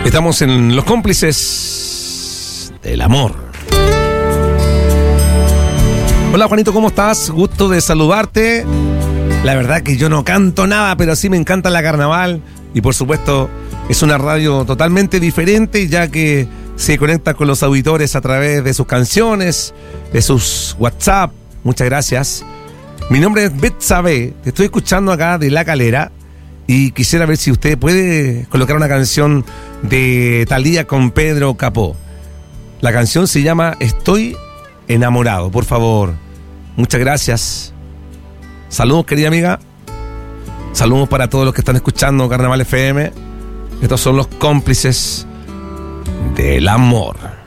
Estamos en Los Cómplices del Amor. Hola Juanito, ¿cómo estás? Gusto de saludarte. La verdad que yo no canto nada, pero sí me encanta la carnaval. Y por supuesto es una radio totalmente diferente, ya que se conecta con los auditores a través de sus canciones, de sus WhatsApp. Muchas gracias. Mi nombre es Betsabe, te estoy escuchando acá de La Calera y quisiera ver si usted puede colocar una canción de Thalía con Pedro Capó. La canción se llama Estoy enamorado, por favor. Muchas gracias. Saludos, querida amiga. Saludos para todos los que están escuchando Carnaval FM. Estos son Los Cómplices del Amor.